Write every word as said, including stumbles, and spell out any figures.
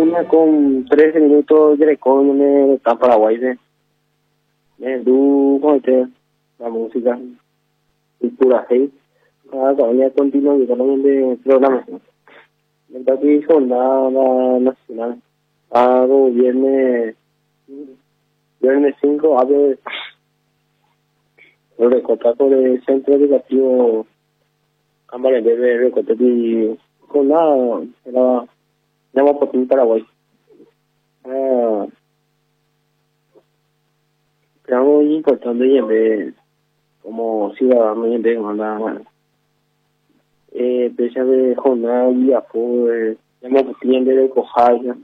una con trece minutos de récord está Paraguay de me du con este la música y pura seis cada cabaña continua y también de programación verdad que jornada nacional hago viernes viernes cinco abre el recortaco del centro educativo Cámara de recorte y jornada era llama por fin Paraguay. Ah, creo muy importante y en vez como ciudadano y en vez de eh, pese a jornada y a poder llama por fin de cojar